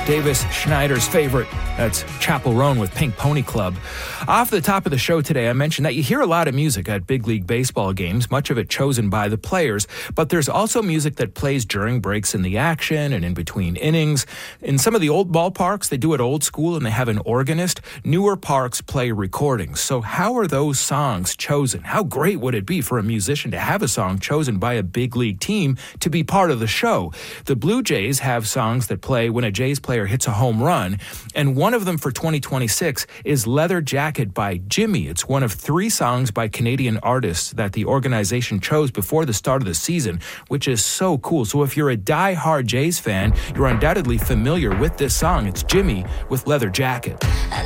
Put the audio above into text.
Davis Schneider's favorite. That's Chappell Roan with Pink Pony Club. Off the top of the show today, I mentioned that you hear a lot of music at big league baseball games, much of it chosen by the players, but there's also music that plays during breaks in the action and in between innings. In some of the old ballparks, they do it old school and they have an organist. Newer parks play recordings. So how are those songs chosen? How great would it be for a musician to have a song chosen by a big league team to be part of the show? The Blue Jays have songs that play when a Jays player hits a home run, and one of them for 2026 is Leather Jacket by Jimmy. It's one of 3 songs by Canadian artists that the organization chose before the start of the season, which is so cool. So if you're a die-hard Jays fan, you're undoubtedly familiar with this song. It's Jimmy with Leather Jacket.